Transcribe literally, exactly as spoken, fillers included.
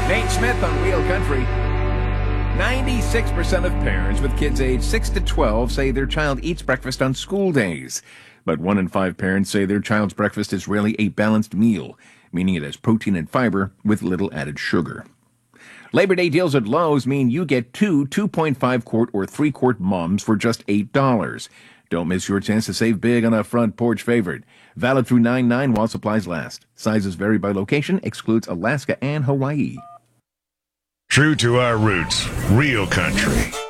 Nate Smith on Real Country. ninety-six percent of parents with kids aged six to twelve say their child eats breakfast on school days. But one in five parents say their child's breakfast is really a balanced meal, meaning it has protein and fiber with little added sugar. Labor Day deals at Lowe's mean you get two two point five quart or three quart mums for just eight dollars. Don't miss your chance to save big on a front porch favorite. Valid through nine nine while supplies last. Sizes vary by location, excludes Alaska and Hawaii. True to our roots, Real Country.